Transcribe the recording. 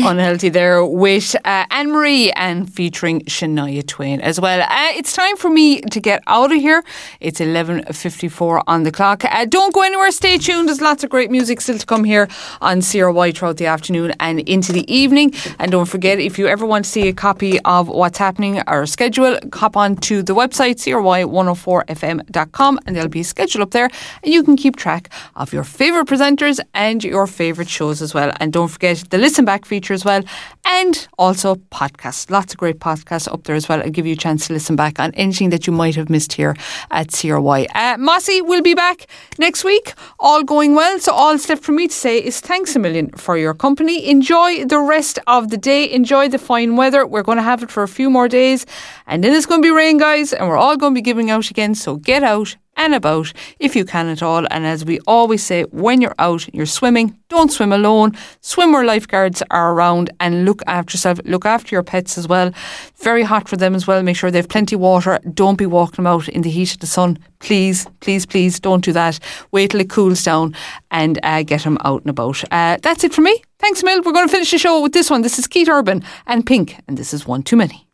Unhealthy there with Anne-Marie and featuring Shania Twain as well. It's time for me to get out of here. It's 11:54 on the clock. Don't go anywhere, stay tuned. There's lots of great music still to come here on CRY throughout the afternoon and into the evening. And don't forget, if you ever want to see a copy of what's happening, our schedule, hop on to the website CRY104fm.com and there'll be a schedule up there and you can keep track of your favourite presenters and your favourite shows as well. And don't forget the Listen Back feature as well, and also podcasts. Lots of great podcasts up there as well. I'll give you a chance to listen back on anything that you might have missed here at CRY. Mossy will be back next week, all going well. So all that's left for me to say is thanks a million for your company. Enjoy the rest of the day. Enjoy the fine weather. We're going to have it for a few more days and then it's going to be rain, guys, and we're all going to be giving out again. So get out and about if you can at all. And as we always say, when you're out, you're swimming, don't swim alone. Swim where lifeguards are around and look after yourself. Look after your pets as well. Very hot for them as well. Make sure they have plenty of water. Don't be walking them out in the heat of the sun. Please, please, please don't do that. Wait till it cools down and get them out and about. That's it for me. Thanks, Mil. We're going to finish the show with this one. This is Keith Urban and Pink, and this is One Too Many.